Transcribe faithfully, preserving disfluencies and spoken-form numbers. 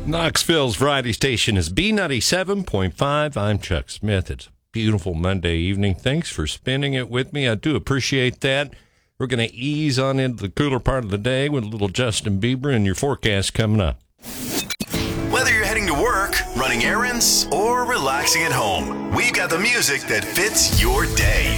Knoxville's variety station is B ninety-seven point five. I'm Chuck Smith. It's a beautiful Monday evening. Thanks for spending it with me. I do appreciate that. We're going to ease on into the cooler part of the day with a little Justin Bieber and your forecast coming up. Whether you're heading to work, running errands, or relaxing at home, we've got the music that fits your day.